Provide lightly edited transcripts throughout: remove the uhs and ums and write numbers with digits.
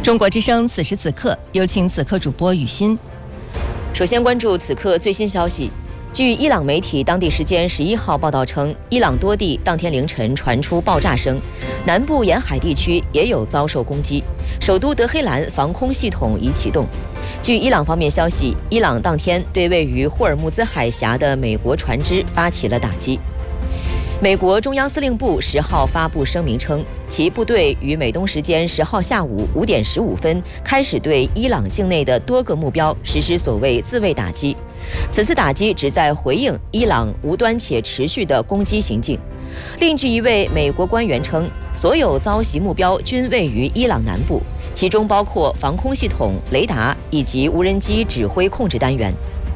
中国之声此时此刻，有请此刻主播雨欣。 首先关注此刻最新消息。据伊朗媒体当地时间11号报道称，伊朗多地当天凌晨传出爆炸声，南部沿海地区也有遭受攻击，首都德黑兰防空系统已启动。据伊朗方面消息，伊朗当天对位于霍尔木兹海峡的美国船只发起了打击。美国中央司令部10号发布声明称，其部队于美东时间10号下午5点15分开始对伊朗境内的多个目标实施所谓自卫打击。此次打击旨在回应伊朗无端且持续的攻击行径。另据一位美国官员称，所有遭袭目标均位于伊朗南部，其中包括防空系统、雷达以及无人机指挥控制单元。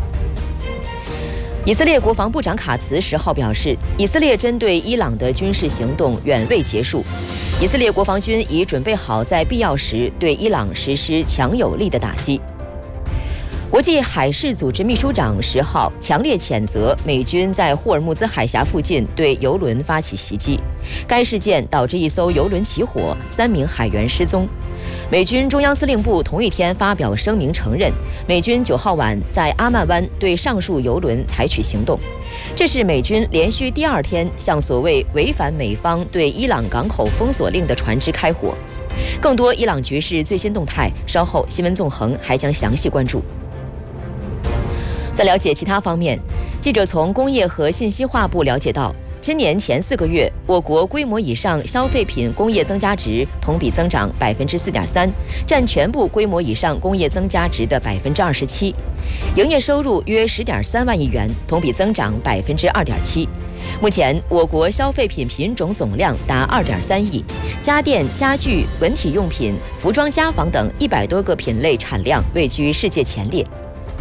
以色列国防部长卡茨10号表示，以色列针对伊朗的军事行动远未结束，以色列国防军已准备好在必要时对伊朗实施强有力的打击。国际海事组织秘书长10号强烈谴责美军在霍尔木兹海峡附近对油轮发起袭击，该事件导致一艘油轮起火，3名海员失踪。美军中央司令部同一天发表声明承认，美军9号晚在阿曼湾对上述油轮采取行动，这是美军连续第2天向所谓违反美方对伊朗港口封锁令的船只开火。更多伊朗局势最新动态，稍后新闻纵横还将详细关注。在了解其他方面，记者从工业和信息化部了解到，今年前4个月，我国规模以上消费品工业增加值同比增长4.3%，占全部规模以上工业增加值的27%。营业收入约10.3万亿元，同比增长2.7%。目前，我国消费品品种总量达2.3亿，家电、家具、文体用品、服装家纺等100多个品类产量位居世界前列。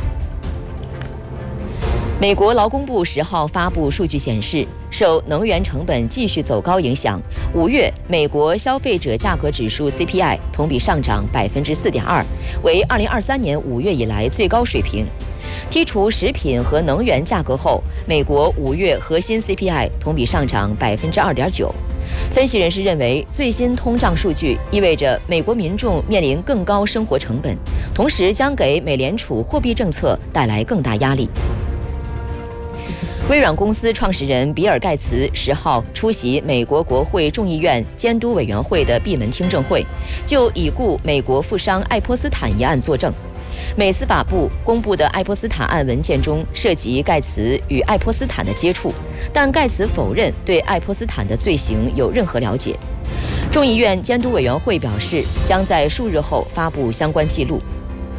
美国劳工部10号发布数据显示，受能源成本继续走高影响，5月美国消费者价格指数 CPI 同比上涨4.2%，为2023年5月以来最高水平。剔除食品和能源价格后，美国5月核心 CPI 同比上涨2.9%。分析人士认为，最新通胀数据意味着美国民众面临更高生活成本，同时将给美联储货币政策带来更大压力。微软公司创始人比尔·盖茨10号出席美国国会众议院监督委员会的闭门听证会，就已故美国富商爱泼斯坦一案作证。美司法部公布的爱泼斯坦案文件中涉及盖茨与爱泼斯坦的接触，但盖茨否认对爱泼斯坦的罪行有任何了解。众议院监督委员会表示，将在数日后发布相关记录。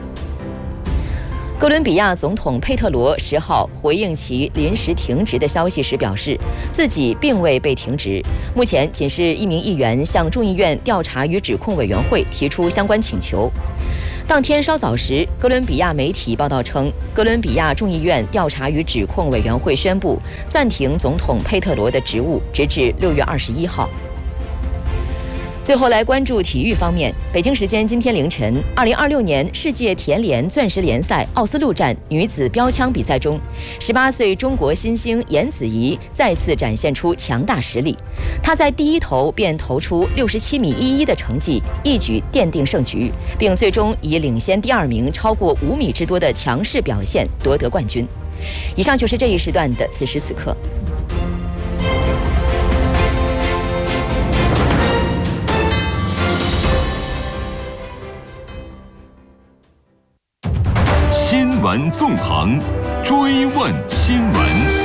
哥伦比亚总统佩特罗10号回应其临时停职的消息时表示，自己并未被停职，目前仅是一名议员向众议院调查与指控委员会提出相关请求。当天稍早时，哥伦比亚媒体报道称，哥伦比亚众议院调查与指控委员会宣布暂停总统佩特罗的职务，直至6月21号。最后来关注体育方面，北京时间今天凌晨，2026年世界田联钻石联赛奥斯陆站女子标枪比赛中，18岁中国新星颜子怡再次展现出强大实力。她在第一投便投出67.11米的成绩，一举奠定胜局，并最终以领先第2名超过5米之多的强势表现夺得冠军。以上就是这一时段的此时此刻。 新闻纵横，追问新闻。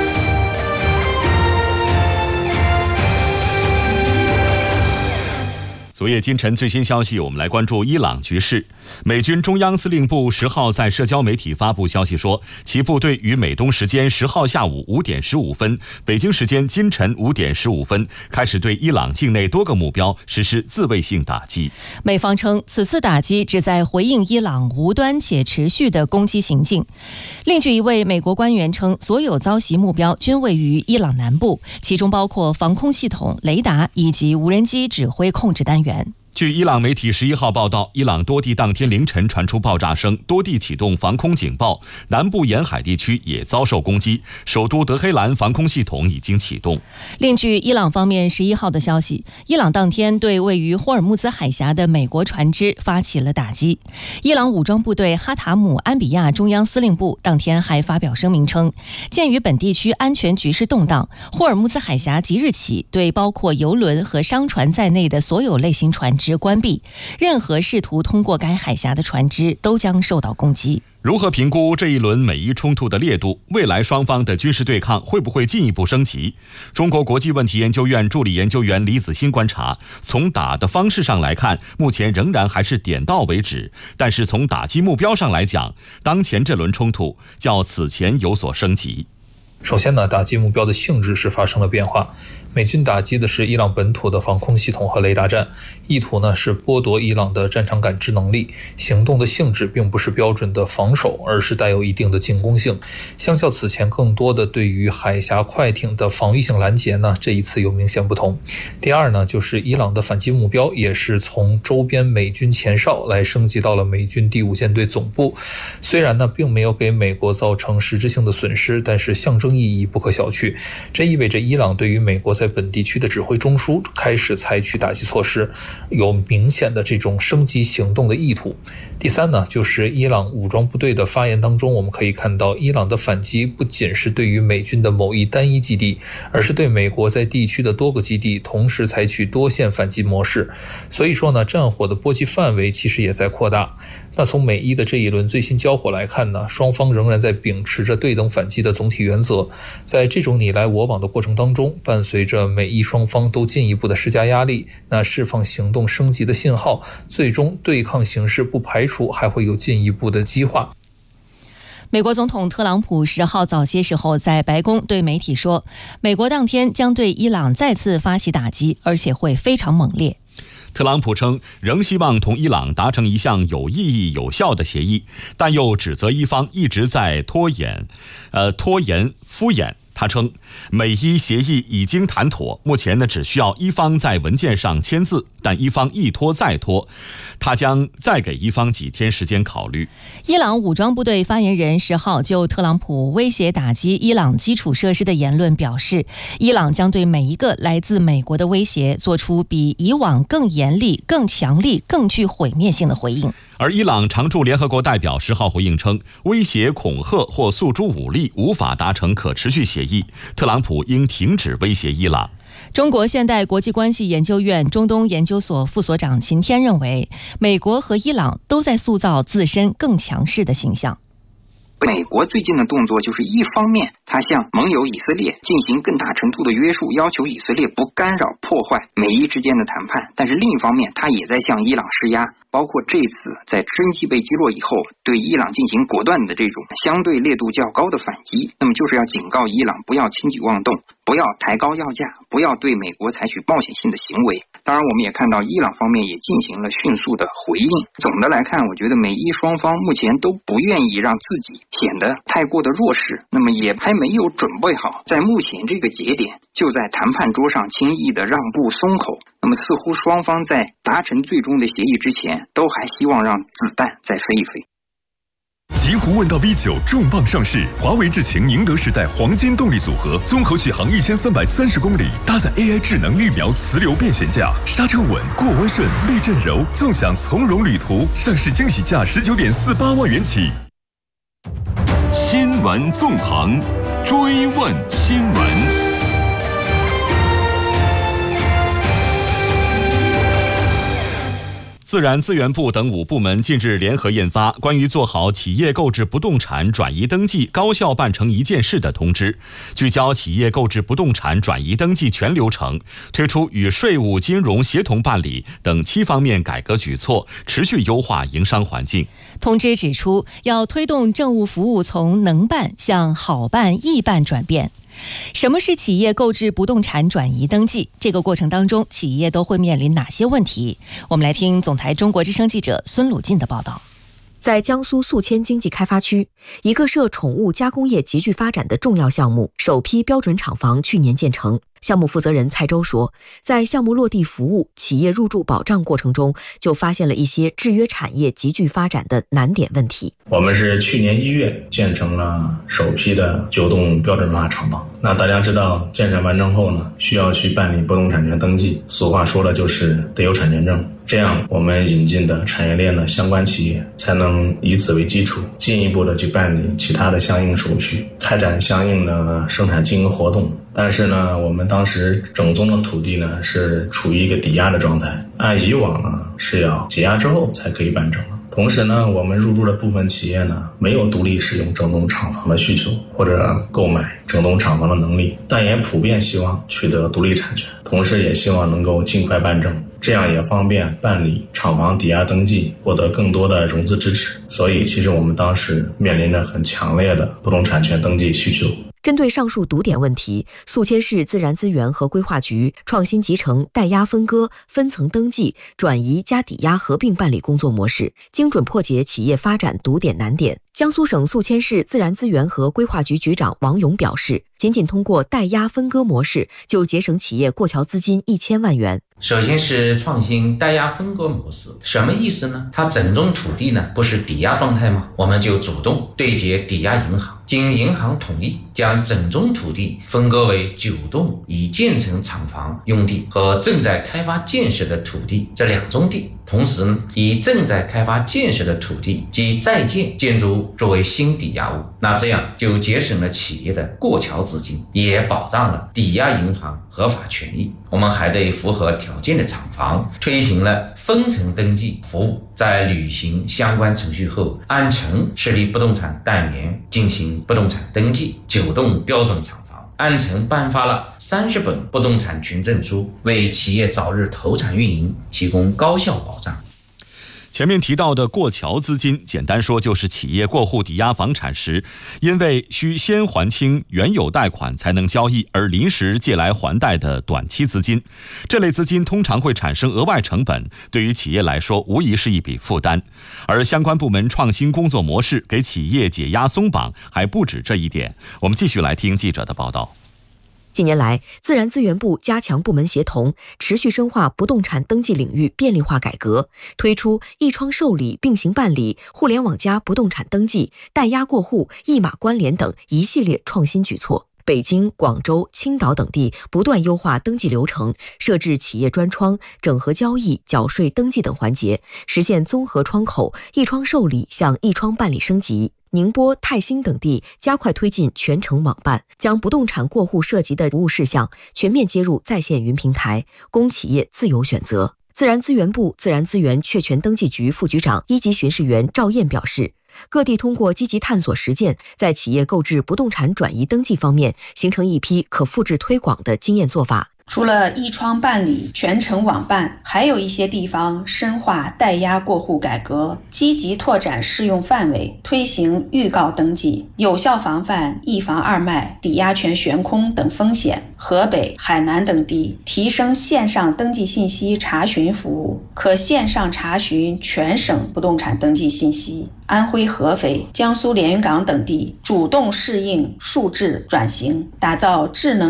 昨夜今晨最新消息，我们来关注伊朗局势。美军中央司令部10号在社交媒体发布消息说，其部队于美东时间10号下午5点15分，北京时间今晨5点15分开始对伊朗境内多个目标实施自卫性打击。 美方称，此次打击旨在回应伊朗无端且持续的攻击行径。另据一位美国官员称，所有遭袭目标均位于伊朗南部，其中包括防空系统、雷达以及无人机指挥控制单元。 据伊朗媒体11号报道，伊朗多地当天凌晨传出爆炸声，多地启动防空警报，南部沿海地区也遭受攻击，首都德黑兰防空系统已经启动。 另据伊朗方面11号的消息，伊朗当天对位于霍尔木兹海峡的美国船只发起了打击。伊朗武装部队哈塔姆安比亚中央司令部当天还发表声明称，鉴于本地区安全局势动荡，霍尔木兹海峡即日起对包括油轮和商船在内的所有类型船只关闭，任何试图通过该海峡的船只都将受到攻击。 如何评估这一轮美伊冲突的烈度？未来双方的军事对抗会不会进一步升级？中国国际问题研究院助理研究员李子欣观察，从打的方式上来看，目前仍然还是点到为止，但是从打击目标上来讲，当前这轮冲突较此前有所升级。 首先呢，打击目标的性质是发生了变化。美军打击的是伊朗本土的防空系统和雷达站，意图呢是剥夺伊朗的战场感知能力。行动的性质并不是标准的防守，而是带有一定的进攻性。相较此前更多的对于海峡快艇的防御性拦截呢，这一次有明显不同。第二呢，就是伊朗的反击目标也是从周边美军前哨来升级到了美军第5舰队总部。虽然呢并没有给美国造成实质性的损失，但是象征意义不可小觑。这意味着伊朗对于美国在本地区的指挥中枢开始采取打击措施，有明显的这种升级行动的意图。第三呢，就是伊朗武装部队的发言当中，我们可以看到伊朗的反击不仅是对于美军的某一单一基地，而是对美国在地区的多个基地同时采取多线反击模式。所以说呢，战火的波及范围其实也在扩大。那从美伊的这一轮最新交火来看呢，双方仍然在秉持着对等反击的总体原则。在这种你来我往的过程当中，伴随着美伊双方都进一步的施加压力，那释放行动升级的信号，最终对抗形势不排除还会有进一步的激化。 美国总统特朗普10号早些时候在白宫对媒体说，美国当天将对伊朗再次发起打击，而且会非常猛烈。 特朗普称仍希望同伊朗达成一项有意义有效的协议，但又指责伊方一直在拖延敷衍。他称，美伊协议已经谈妥，目前呢只需要伊方在文件上签字，但伊方一拖再拖，他将再给伊方几天时间考虑。 伊朗武装部队发言人10号就特朗普威胁打击伊朗基础设施的言论表示，伊朗将对每一个来自美国的威胁做出比以往更严厉、更强力、更具毁灭性的回应。 而伊朗常驻联合国代表10号回应称，威胁、恐吓或诉诸武力无法达成可持续协议，特朗普应停止威胁伊朗。 中国现代国际关系研究院中东研究所副所长秦天认为，美国和伊朗都在塑造自身更强势的形象。 美国最近的动作就是一方面他向盟友以色列进行更大程度的约束，要求以色列不干扰破坏美伊之间的谈判，但是另一方面他也在向伊朗施压，包括这次在真机被击落以后对伊朗进行果断的这种相对烈度较高的反击，那么就是要警告伊朗不要轻举妄动，不要抬高要价，不要对美国采取冒险性的行为。当然我们也看到伊朗方面也进行了迅速的回应。总的来看，我觉得美伊双方目前都不愿意让自己显得太过的弱势，那么也还没有准备好在目前这个节点就在谈判桌上轻易的让步松口。那么似乎双方在达成最终的协议之前都还希望让子弹再飞一飞。 极狐问道 V9 重磅上市，华为智擎宁德时代黄金动力组合，综合续航1330公里，搭载 AI 智能预瞄磁流变悬架，刹车稳，过弯顺，避震柔，纵享从容旅途。上市惊喜价19.48万元起。 新闻纵横，追问新闻。 自然资源部等5部门近日联合印发关于做好企业购置不动产转移登记高效办成一件事的通知，聚焦企业购置不动产转移登记全流程，推出与税务、金融协同办理等7方面改革举措，持续优化营商环境。 通知指出，要推动政务服务从能办向好办、易办转变。什么是企业购置不动产转移登记？这个过程当中，企业都会面临哪些问题？我们来听总台中国之声记者孙鲁进的报道。 在江苏宿迁经济开发区，一个涉宠物加工业急剧发展的重要项目——首批标准厂房去年建成。 项目负责人蔡周说，在项目落地服务、企业入驻保障过程中，就发现了一些制约产业急剧发展的难点问题。 我们是去年1月建成了首批的9栋标准化厂房。那大家知道，建设完成后呢，需要去办理不动产权登记，俗话说了就是得有产权证，这样我们引进的产业链的相关企业才能以此为基础，进一步的去办理其他的相应手续，开展相应的生产经营活动。但是呢，我们当时整宗的土地呢是处于一个抵押的状态，按以往呢是要解押之后才可以办成。同时呢，我们入驻的部分企业呢没有独立使用整栋厂房的需求或者购买整栋厂房的能力，但也普遍希望取得独立产权，同时也希望能够尽快办证，这样也方便办理厂房抵押登记，获得更多的融资支持。所以其实我们当时面临着很强烈的不动产权登记需求。 针对上述堵点问题，宿迁市自然资源和规划局创新集成代押分割、分层登记、转移加抵押合并办理工作模式，精准破解企业发展堵点难点。江苏省宿迁市自然资源和规划局局长王勇表示，仅通过代押分割模式就节省企业过桥资金1000万元。 首先是创新代押分割模式，什么意思呢？它整宗土地呢不是抵押状态吗？我们就主动对接抵押银行，经银行同意，将整宗土地分割为9栋已建成厂房用地和正在开发建设的土地这2宗地。同时呢，以正在开发建设的土地及在建建筑物作为新抵押物，那这样就节省了企业的过桥资金，也保障了抵押银行合法权益。我们还对符合条件的厂房推行了分层登记服务，在履行相关程序后，按层设立不动产单元进行不动产登记，9栋标准厂房按层颁发了30本不动产权证书，为企业早日投产运营提供高效保障。 前面提到的过桥资金，简单说就是企业过户抵押房产时，因为需先还清原有贷款才能交易而临时借来还贷的短期资金。这类资金通常会产生额外成本，对于企业来说无疑是一笔负担。而相关部门创新工作模式，给企业解压松绑还不止这一点。我们继续来听记者的报道。 近年来，自然资源部加强部门协同，持续深化不动产登记领域便利化改革，推出一窗受理并行办理、互联网加不动产登记、代押过户、一码关联等一系列创新举措。北京、广州、青岛等地不断优化登记流程，设置企业专窗，整合交易、缴税、登记等环节，实现综合窗口一窗受理向一窗办理升级。宁波、泰兴等地加快推进全程网办，将不动产过户涉及的服务事项全面接入在线云平台，供企业自由选择。自然资源部自然资源确权登记局副局长1级巡视员赵燕表示，各地通过积极探索实践，在企业购置不动产转移登记方面形成一批可复制推广的经验做法。 除了一窗办理、全程网办，还有一些地方深化代押过户改革，积极拓展适用范围，推行预告登记，有效防范一房二卖、抵押权悬空等风险。河北、海南等地提升线上登记信息查询服务，可线上查询全省不动产登记信息。安徽合肥、江苏连云港等地主动适应数字转型，打造智能